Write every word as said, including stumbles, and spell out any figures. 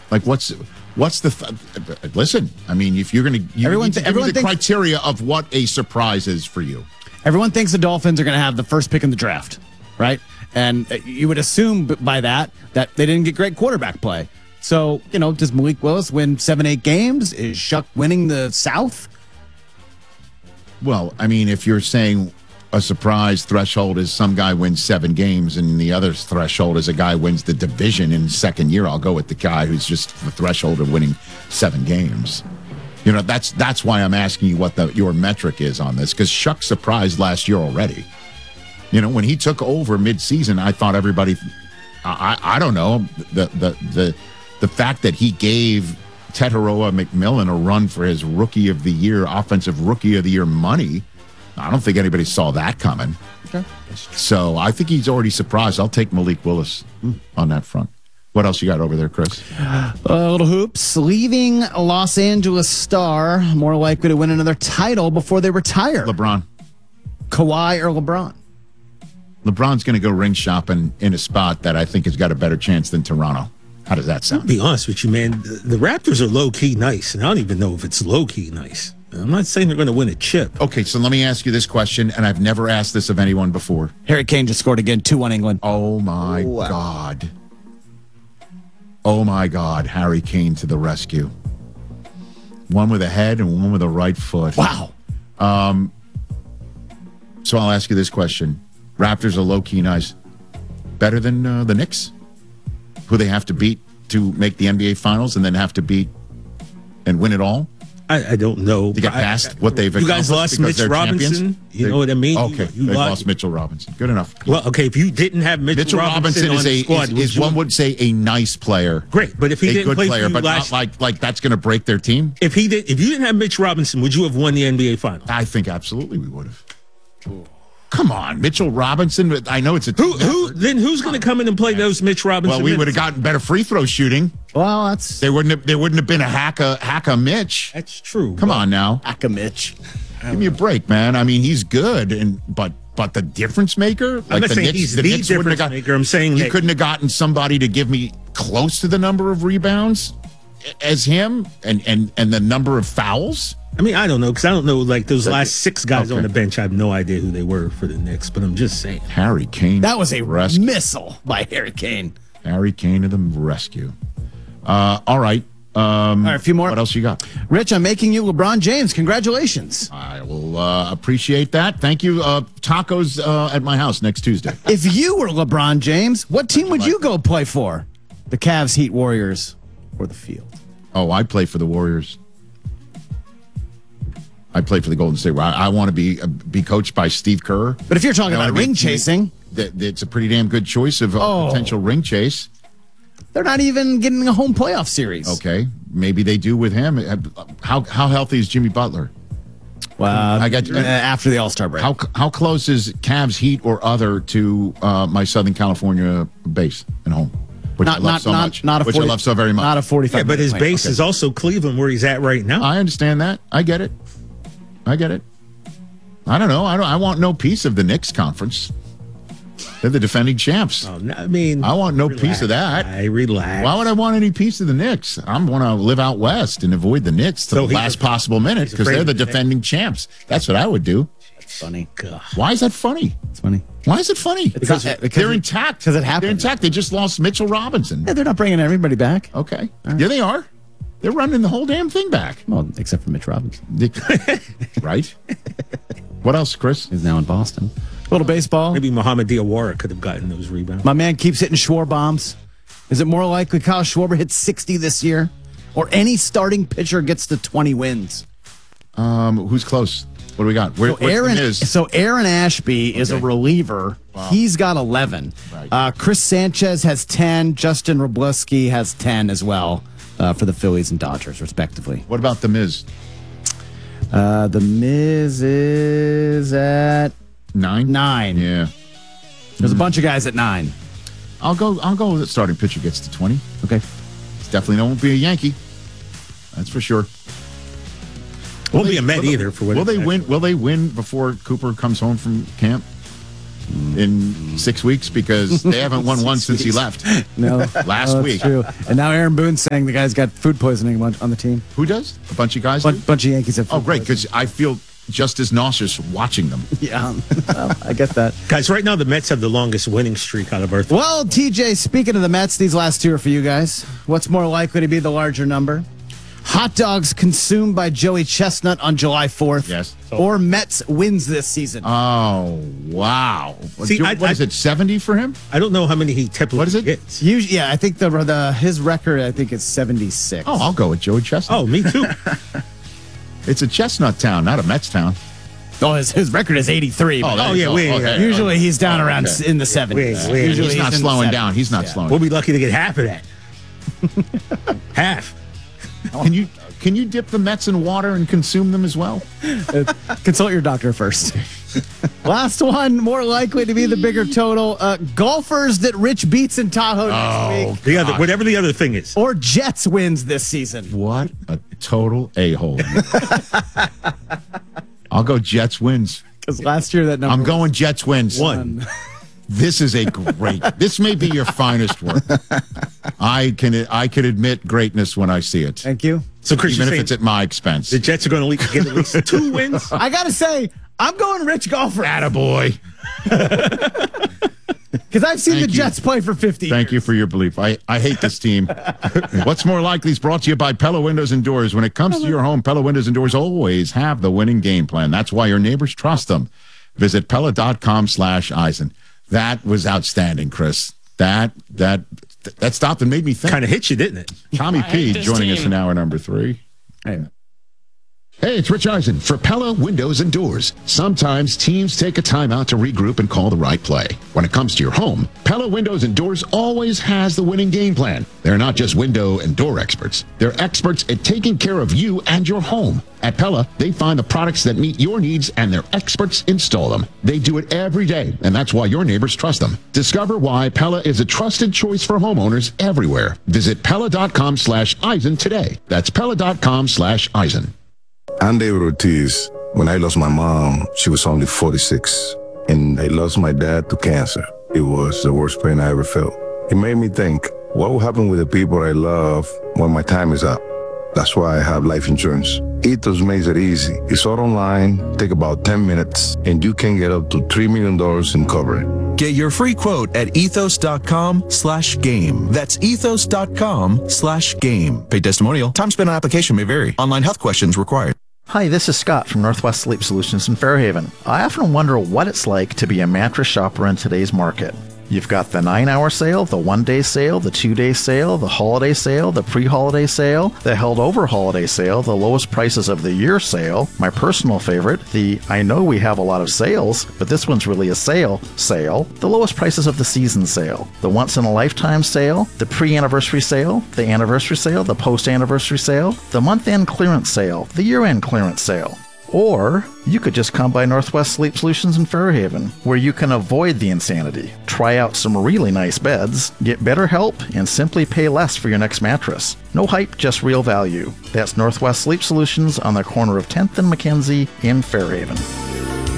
Like, what's what's the th- listen? I mean, if you're going to, everyone, need to th- give me everyone the thinks, criteria of what a surprise is for you. Everyone thinks the Dolphins are going to have the first pick in the draft, right? And you would assume by that that they didn't get great quarterback play. So, you know, does Malik Willis win seven, eight games? Is Shuck winning the South? Well, I mean, if you're saying a surprise threshold is some guy wins seven games and the other threshold is a guy wins the division in second year, I'll go with the guy who's just the threshold of winning seven games. You know, that's that's why I'm asking you what the your metric is on this, because Shuck surprised last year already. You know, when he took over midseason, I thought everybody, I I, I don't know, the the the the fact that he gave Teteroa McMillan a run for his rookie of the year, offensive rookie of the year money, I don't think anybody saw that coming. Okay. So I think he's already surprised. I'll take Malik Willis on that front. What else you got over there, Chris? Uh, little hoops. Leaving Los Angeles Star, more likely to win another title before they retire. LeBron. Kawhi or LeBron? LeBron's going to go ring shopping in a spot that I think has got a better chance than Toronto. How does that sound? I'll be honest with you, man. The, the Raptors are low-key nice, and I don't even know if it's low-key nice. I'm not saying they're going to win a chip. Okay, so let me ask you this question, and I've never asked this of anyone before. Harry Kane just scored again, two one England. Oh, my wow. God. Oh, my God, Harry Kane to the rescue. One with a head and one with a right foot. Wow. Um. So I'll ask you this question. Raptors are low-key nice. Better than uh, the Knicks? Who they have to beat to make the N B A Finals and then have to beat and win it all? I, I don't know. To get past I, I, what they've You guys lost Mitch Robinson. Champions? You they, know what I mean? Okay, you, you they lost, lost Mitchell Robinson. Good enough. Well, okay, if you didn't have Mitchell, Mitchell Robinson, Robinson is on a the squad, is, is you, one would say a nice player. Great, but if he a didn't good play player, for you but last, not like like that's going to break their team. If he did, if you didn't have Mitch Robinson, would you have won the N B A Finals? I think absolutely we would have. Come on, Mitchell Robinson. I know it's a who who then who's going to come in and play those Mitch Robinson? Well, we would have minutes? gotten better free throw shooting. Well, that's they wouldn't have. There wouldn't have been a hacka hacka Mitch. That's true. Come on now, hacka Mitch. Give me a break, man. I mean, he's good, and but but the difference maker. Like I'm not the saying Knicks, he's the, the Knicks difference got, maker. I'm saying you that couldn't have gotten somebody to give me close to the number of rebounds as him, and and and the number of fouls. I mean, I don't know, because I don't know, like, those That, last six guys okay. on the bench, I have no idea who they were for the Knicks, but I'm just saying. Harry Kane. That was a rescue. missile by Harry Kane. Harry Kane to the rescue. Uh, all right. Um, all right, a few more. What else you got? Rich, I'm making you LeBron James. Congratulations. I will uh, appreciate that. Thank you. Uh, tacos uh, at my house next Tuesday. If you were LeBron James, what team would you go play for? The Cavs, Heat, Warriors, or the Field? Oh, I play for the Warriors. I play for the Golden State. I, I want to be uh, be coached by Steve Kerr. But if you're talking about ring be, chasing, that, it's a pretty damn good choice of a oh. potential ring chase. They're not even getting a home playoff series. Okay, maybe they do with him. How how healthy is Jimmy Butler? Well, I got uh, after the All-Star break. How how close is Cavs, Heat, or other to uh, my Southern California base and home? Which not I love not so not, much. not a which forty, I love so very much. Not a forty-five. Yeah, but his base okay. is also Cleveland, where he's at right now. I understand that. I get it. I get it. I don't know. I don't. I want no piece of the Knicks conference. They're the defending champs. Oh, no, I mean, I want no relax, piece of that. I relax. Why would I want any piece of the Knicks? I want to live out west and avoid the Knicks to So the last a, possible minute because they're the defending champs. That's what I would do. That's funny. God. Why is that funny? It's funny. Why is it funny? Because, not, because they're it, intact. Because it happened. They're intact. They just lost Mitchell Robinson. Yeah, they're not bringing everybody back. Okay. Right. Yeah, they are. They're running the whole damn thing back. Well, except for Mitch Robinson. Right? What else, Chris? He's now in Boston. A little baseball. Maybe Muhammad Diawara could have gotten those rebounds. My man keeps hitting Schwarber bombs. Is it more likely Kyle Schwarber hits sixty this year? Or any starting pitcher gets to twenty wins? Um, who's close? What do we got? Where, so, Aaron, so Aaron Ashby is okay. a reliever. Wow. He's got eleven. Right. Uh, Chris Sanchez has ten. Justin Robleski has ten as well uh, for the Phillies and Dodgers, respectively. What about The Miz? Uh, the Miz is at nine. Nine. Yeah. There's mm. a bunch of guys at nine. I'll go. I'll go with the starting pitcher gets to twenty. Okay. It's definitely won't be a Yankee. That's for sure. Won't be a Met either. For what will they win? Will they win before Cooper comes home from camp? in six weeks because they haven't won one since he left. No, Last no, that's week. True. And now Aaron Boone's saying the guy's got food poisoning on on the team. Who does? A bunch of guys? Bun- do? bunch of Yankees have food Oh, great, poisoning. because I feel just as nauseous watching them. Yeah, well, I get that. Guys, right now the Mets have the longest winning streak out of Earth. Well, T J, speaking of the Mets, these last two are for you guys. What's more likely to be the larger number? Hot dogs consumed by Joey Chestnut on July fourth. Yes. Or Mets wins this season. Oh, wow. See, what I- is I- it, seventy for him? I don't know how many he typically What is it? gets. Usually, yeah, I think the the his record, I think it's seventy-six. Oh, I'll go with Joey Chestnut. Oh, me too. It's a chestnut town, not a Mets town. Oh, his, his record is eighty-three. but there Oh, you yeah, go. wait, Okay. usually he's down Oh, around okay. in the seventies. Wait, wait. Usually He's not in the slowing down. seventies. He's not Yeah. slowing We'll be lucky to get half of that. Half. Can you can you dip the Mets in water and consume them as well? Consult your doctor first. Last one, more likely to be the bigger total. Uh, golfers that Rich beats in Tahoe Oh, next week. The other, whatever the other thing is. Or Jets wins this season. What a total a-hole. I'll go Jets wins. Because last year that number I'm going Jets wins. One. This is a great. This may be your finest work. I can I can admit greatness when I see it, Thank you. So, Chris, even you're if saying it's at my expense. the Jets are going to get at least two wins? I got to say, I'm going Rich golfer. Attaboy. Because I've seen Thank the you. Jets play for fifty Thank you for your belief. I, I hate this team. What's more likely is brought to you by Pella Windows and Doors. When it comes to your home, Pella Windows and Doors always have the winning game plan. That's why your neighbors trust them. Visit Pella.com slash Eisen. That was outstanding, Chris. That that that stopped and made me think. Kind of hit you, didn't it? Tommy P this joining us team. in hour number three. Hey. Hey, it's Rich Eisen for Pella Windows and Doors. Sometimes teams take a timeout to regroup and call the right play. When it comes to your home, Pella Windows and Doors always has the winning game plan. They're not just window and door experts. They're experts at taking care of you and your home. At Pella, they find the products that meet your needs and their experts install them. They do it every day, and that's why your neighbors trust them. Discover why Pella is a trusted choice for homeowners everywhere. Visit Pella.com slash Eisen today. That's Pella.com slash Eisen. I'm David Ortiz. When I lost my mom, she was only forty-six. And I lost my dad to cancer. It was the worst pain I ever felt. It made me think, what will happen with the people I love when my time is up? That's why I have life insurance. Ethos makes it easy. It's all online, take about ten minutes, and you can get up to three million dollars in coverage. Get your free quote at ethos.com slash game. That's ethos.com slash game. Paid testimonial. Time spent on application may vary. Online health questions required. Hi, this is Scott from Northwest Sleep Solutions in Fairhaven. I often wonder what it's like to be a mattress shopper in today's market. You've got the nine-hour sale, the one-day sale, the two-day sale, the holiday sale, the pre-holiday sale, the held-over holiday sale, the lowest prices of the year sale, my personal favorite, the I know we have a lot of sales, but this one's really a sale sale, the lowest prices of the season sale, the once-in-a-lifetime sale, the pre-anniversary sale, the anniversary sale, the post-anniversary sale, the month-end clearance sale, the year-end clearance sale. Or you could just come by Northwest Sleep Solutions in Fairhaven, where you can avoid the insanity, try out some really nice beds, get better help, and simply pay less for your next mattress. No hype, just real value. That's Northwest Sleep Solutions on the corner of tenth and Mackenzie in Fairhaven.